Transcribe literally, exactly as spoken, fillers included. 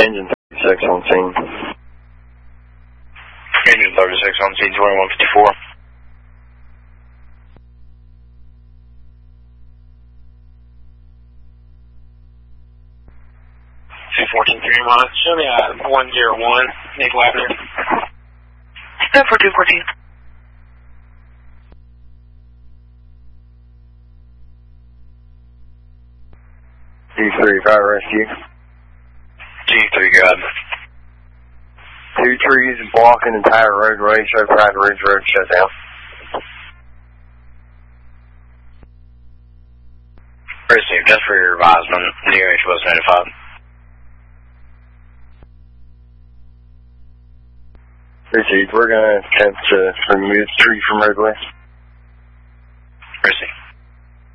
Engine thirty-six on scene. Engine thirty-six on scene, twenty-one fifty-four. two fourteen three one, show me a one zero one, Maple Avenue. Step for two fourteen. G three, fire rescue. G three, good. Two trees blocking entire roadway, show Pride Ridge Road shut down. Received, just for your advisement, near H was notified. Received, we're going to attempt to remove the tree from roadway. Received.